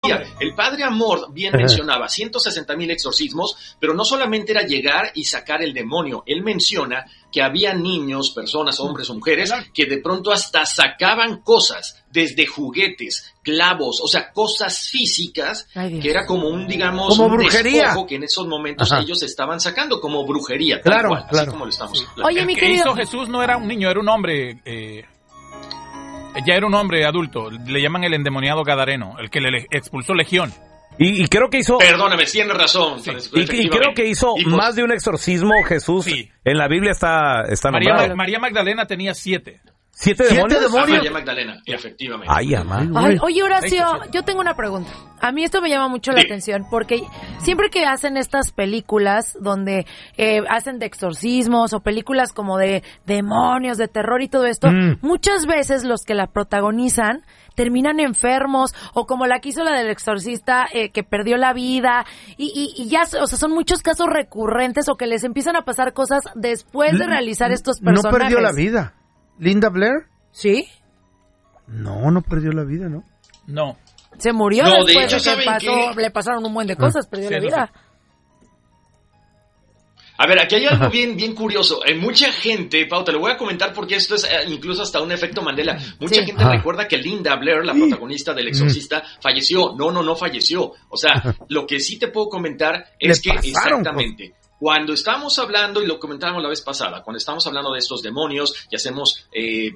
El padre Amor bien mencionaba 160,000 exorcismos, pero no solamente era llegar y sacar el demonio. Él menciona que había niños, personas, hombres o mujeres, que de pronto hasta sacaban cosas, desde juguetes, clavos, o sea, cosas físicas, que era como un, digamos, como un brujería, despojo que en esos momentos ellos estaban sacando como brujería, claro, tal cual, claro. así como lo estamos hablando. Oye, el mi que querido... hizo Jesús no era un niño, era un hombre, ya era un hombre adulto, le llaman el endemoniado gadareno, el que le expulsó Legión. Y creo que hizo... Perdóname, tiene razón. Sí. Y creo que hizo más de un exorcismo Jesús. Sí. En la Biblia está nombrado. María Magdalena tenía 7. ¿7 demonios? María Magdalena, efectivamente. Ay, amá. Ay, oye, Horacio, yo tengo una pregunta. A mí esto me llama mucho la atención porque siempre que hacen estas películas donde hacen de exorcismos o películas como de demonios, de terror y todo esto, muchas veces los que la protagonizan terminan enfermos o como la que hizo la del exorcista que perdió la vida y ya, o sea, son muchos casos recurrentes o que les empiezan a pasar cosas después de realizar estos personajes. No perdió la vida. ¿Linda Blair? ¿Sí? No perdió la vida, ¿no? No. Se murió No, después de hecho, de que ¿saben qué? le pasaron un buen de cosas, perdió la vida. A ver, aquí hay algo bien curioso. Mucha gente, Pau, te lo voy a comentar porque esto es incluso hasta un efecto Mandela. Mucha gente recuerda que Linda Blair, la protagonista del Exorcista, falleció. No falleció. O sea, lo que sí te puedo comentar es que exactamente... Cuando estamos hablando, y lo comentábamos la vez pasada, cuando estamos hablando de estos demonios y hacemos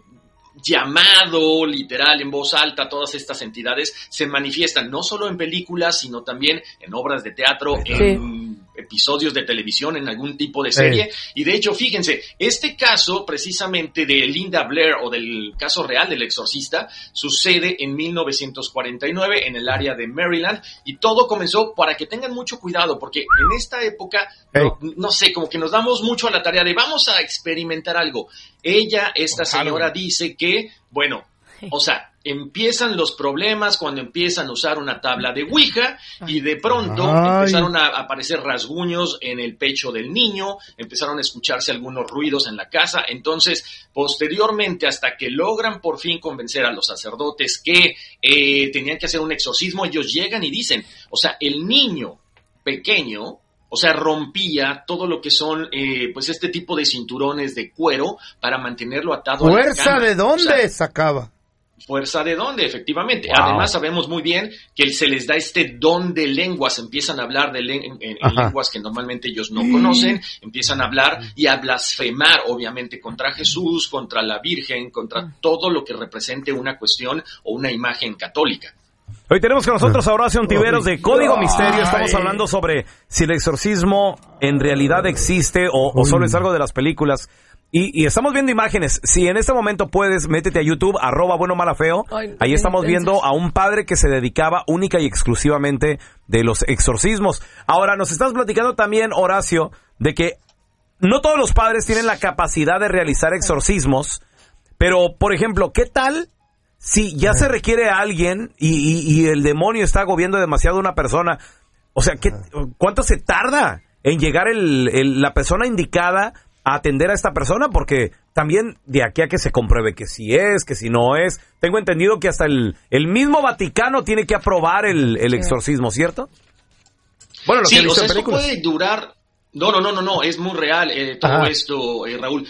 llamado literal en voz alta, todas estas entidades se manifiestan no solo en películas, sino también en obras de teatro, en episodios de televisión, en algún tipo de serie. Y de hecho, fíjense, este caso precisamente de Linda Blair o del caso real del exorcista sucede en 1949 en el área de Maryland y todo comenzó, para que tengan mucho cuidado, porque en esta época, no sé, como que nos damos mucho a la tarea de vamos a experimentar algo. Esta señora dice que, bueno, o sea, empiezan los problemas cuando empiezan a usar una tabla de Ouija y de pronto empezaron a aparecer rasguños en el pecho del niño, empezaron a escucharse algunos ruidos en la casa. Entonces, posteriormente, hasta que logran por fin convencer a los sacerdotes que tenían que hacer un exorcismo, ellos llegan y dicen, o sea, el niño pequeño, o sea, rompía todo lo que son, pues, este tipo de cinturones de cuero para mantenerlo atado a la cama. ¿Fuerza de dónde sacaba? Fuerza de dónde, efectivamente. Wow. Además, sabemos muy bien que se les da este don de lenguas. Empiezan a hablar en lenguas que normalmente ellos no conocen. Empiezan a hablar y a blasfemar, obviamente, contra Jesús, contra la Virgen, contra todo lo que represente una cuestión o una imagen católica. Hoy tenemos con nosotros a Horacio Ontiveros de Código Misterio. Estamos hablando sobre si el exorcismo en realidad existe o solo es algo de las películas. Y estamos viendo imágenes. Si en este momento puedes, métete a YouTube, @buenomalafeo. Ahí estamos viendo a un padre que se dedicaba única y exclusivamente de los exorcismos. Ahora, nos estás platicando también, Horacio, de que no todos los padres tienen la capacidad de realizar exorcismos. Pero, por ejemplo, ¿qué tal si ya se requiere a alguien y el demonio está agobiando demasiado a una persona? O sea, ¿cuánto se tarda en llegar la persona indicada a atender a esta persona? Porque también de aquí a que se compruebe que sí es, que si no es. Tengo entendido que hasta el mismo Vaticano tiene que aprobar el exorcismo, ¿cierto? Bueno, lo que he visto en películas. Esto puede durar... No, es muy real todo esto, Raúl.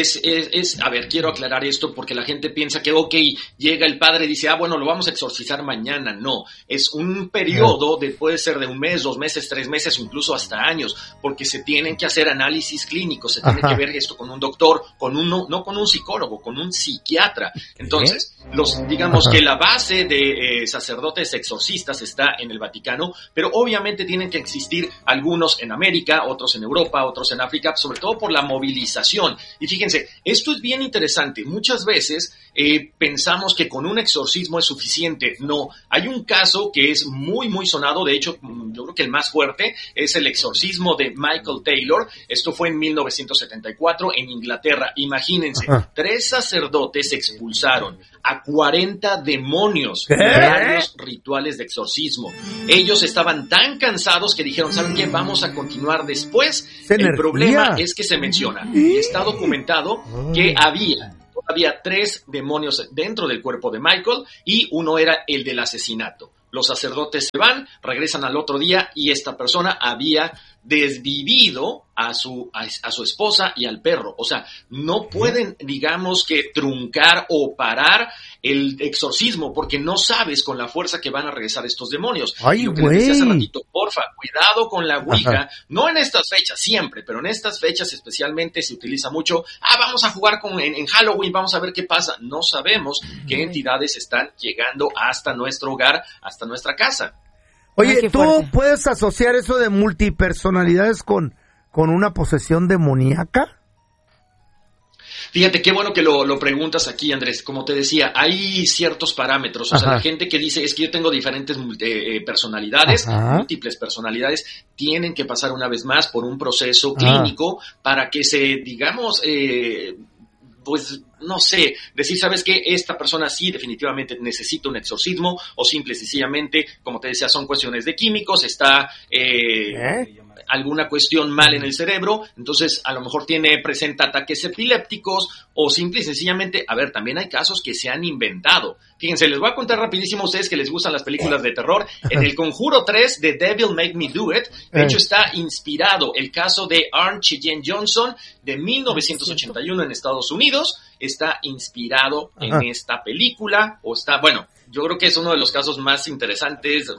A ver, quiero aclarar esto porque la gente piensa que, llega el padre y dice, bueno, lo vamos a exorcizar mañana. No, es un periodo puede ser de 1 mes, 2 meses, 3 meses, incluso hasta años, porque se tienen que hacer análisis clínicos, se tiene que ver esto con un doctor, no con un psicólogo, con un psiquiatra. Entonces, digamos que la base de sacerdotes exorcistas está en el Vaticano, pero obviamente tienen que existir algunos en América, otros en Europa, otros en África, sobre todo por la movilización. Y fíjense, esto es bien interesante. Muchas veces pensamos que con un exorcismo es suficiente. No, hay un caso que es muy, muy sonado. De hecho, yo creo que el más fuerte es el exorcismo de Michael Taylor. Esto fue en 1974 en Inglaterra. Imagínense, 3 sacerdotes expulsaron a 40 demonios de varios rituales de exorcismo. Ellos estaban tan cansados que dijeron, ¿saben qué? Vamos a continuar después. El problema es que se menciona, y está documentado, que había 3 demonios dentro del cuerpo de Michael y uno era el del asesinato. Los sacerdotes se van, regresan al otro día y esta persona había desvivido a su esposa y al perro. O sea, no pueden, digamos, que truncar o parar el exorcismo porque no sabes con la fuerza que van a regresar estos demonios. ¡Ay, y lo que les decía hace güey! ratito, porfa, cuidado con la Ouija. No en estas fechas, siempre, pero en estas fechas especialmente se utiliza mucho. Vamos a jugar en Halloween, vamos a ver qué pasa. No sabemos qué entidades están llegando hasta nuestro hogar, hasta nuestra casa. Oye, ¿tú puedes asociar eso de multipersonalidades con una posesión demoníaca? Fíjate, qué bueno que lo preguntas aquí, Andrés. Como te decía, hay ciertos parámetros. O sea, la gente que dice, es que yo tengo diferentes personalidades, múltiples personalidades, tienen que pasar una vez más por un proceso clínico para que se, digamos, pues, no sé, decir, ¿sabes qué? Esta persona sí definitivamente necesita un exorcismo, o simple y sencillamente, como te decía, son cuestiones de químicos, está alguna cuestión mal en el cerebro, entonces a lo mejor presenta ataques epilépticos, o simple y sencillamente, a ver, también hay casos que se han inventado. Fíjense, les voy a contar rapidísimo a ustedes que les gustan las películas de terror. En El Conjuro 3, The Devil Made Me Do It, de hecho está inspirado el caso de Arne Cheyenne Johnson de 1981 en Estados Unidos, está inspirado en esta película, yo creo que es uno de los casos más interesantes,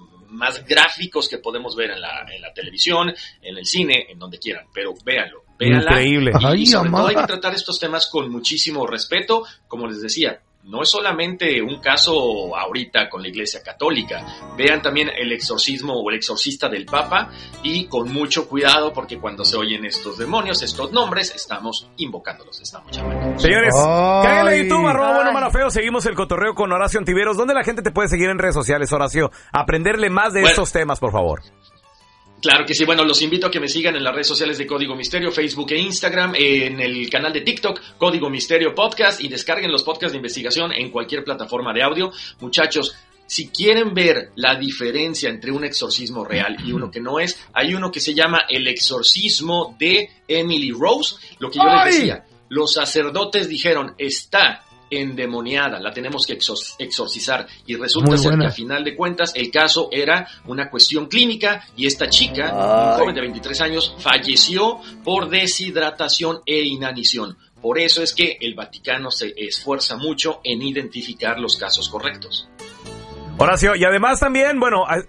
más gráficos que podemos ver en la televisión, en el cine, en donde quieran, pero véanla. Increíble. Y sobre todo hay que tratar estos temas con muchísimo respeto, como les decía. No es solamente un caso ahorita con la Iglesia Católica. Vean también El exorcismo o El exorcista del Papa y con mucho cuidado porque cuando se oyen estos demonios, estos nombres, estamos invocándolos, estamos llamándolos. Señores, cáguenle en YouTube, @buenomalafeo. Seguimos el cotorreo con Horacio Ontiveros. ¿Dónde la gente te puede seguir en redes sociales, Horacio? Aprenderle más de estos temas, por favor. Claro que sí, los invito a que me sigan en las redes sociales de Código Misterio, Facebook e Instagram, en el canal de TikTok, Código Misterio Podcast, y descarguen los podcasts de investigación en cualquier plataforma de audio. Muchachos, si quieren ver la diferencia entre un exorcismo real y uno que no es, hay uno que se llama El exorcismo de Emily Rose. Lo que yo les decía, los sacerdotes dijeron, está endemoniada, la tenemos que exorcizar, y resulta ser que a final de cuentas el caso era una cuestión clínica y esta chica, un joven de 23 años, falleció por deshidratación e inanición. Por eso es que el Vaticano se esfuerza mucho en identificar los casos correctos. Horacio, y además también,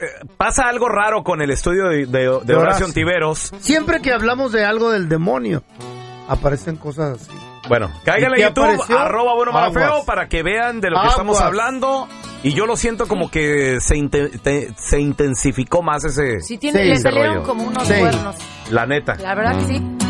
pasa algo raro con el estudio de Horacio Ontiveros. Siempre que hablamos de algo del demonio, aparecen cosas así. Bueno, cáiganle en YouTube, @buenomalafeo, para que vean de lo que estamos hablando. Y yo lo siento como que se intensificó más ese... Sí, le salieron como unos cuernos. La neta. La verdad que sí.